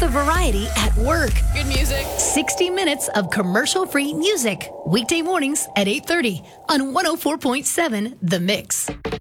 the variety at work. Good music. 60 minutes of commercial-free music. Weekday mornings at 8:30 on 104.7 The Mix.